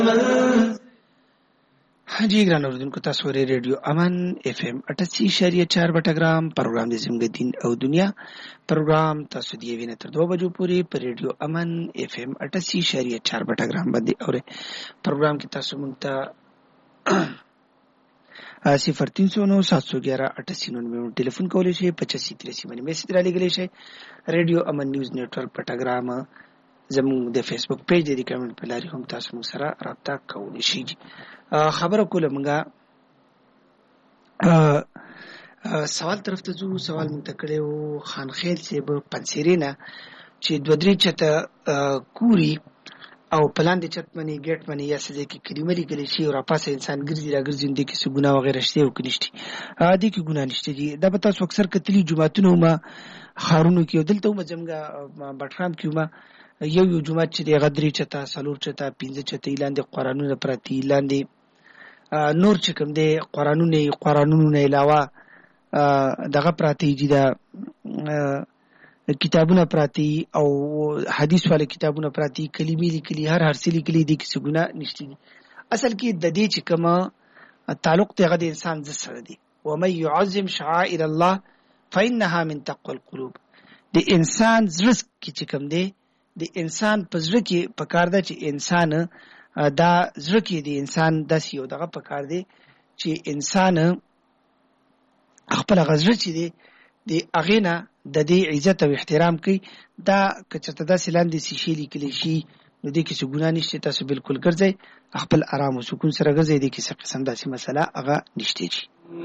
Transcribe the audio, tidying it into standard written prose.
हाँ जी ګران اوریدونکو تاسو ورې ریډیو امان اف ام 88.4 بټګرام پروګرام د زموږ دین او دنیا پروګرام تاسو دی وینې تر 2 بجو پورې پر ریډیو امان اف ام 88.4 بټګرام باندې اورئ پروګرام کې تاسو مونږ ته 0309 ټلیفون کولای شئ 8583 باندې میسج را لګولای شئ ریډیو امان نیوز نتورک پټګرام زموږ د فیسبوک پیج دی کمنټ په لاري هم تاسو موږ سره رابطه کولی شئ خبره کوله مونږه سوال طرف ته ځو سوال مونږ ته کړی و خان خیل صاحب پنسیرینا چې دوه درې چته کوري او پلان د چت منی ګټ منی یا څه کې کلمه لیکل شي او راپاسه انسان ګرځي راګرځي د کې څه ګناه وغیرہ شته او کنيشتي دي کې ګناه نشته دي دا به تاسو اکثر کتلی جمعهتون ما خارونو کې دلته ما جمګه بټرام کې ما یو جمعه چې د غدري چته سلور چته پنځه چته اعلان د قرانونو پرتی اعلان دي نور چې کوم دی قرانونو نه علاوه دغه پراتی دي دا کتابونه پراتی او حدیث والے کتابونه پراتی کلمې لیکلي هر څه لیکلي دي چې ګناه نشته دي اصل کې د دې چې کوم تعلق ته د انسان ز سره دی و مې يعظم شعائر الله فانها من تقوى القلوب د انسان زړه کې چې کوم دی د انسان په زړه کې پکار ده چې انسان دا زړه کې د انسان د سیو دغه پکار دی چې انسان خپل غزړه چې دی د اغینا د دې عزت او احترام کوي دا کچته د سلام د سشي لیکل شي نو د کې څه ګناه نشته تاسو بالکل ګرځي خپل آرام او سکون سره ګرځي د کې څه قسم داسې مسله هغه نشته شي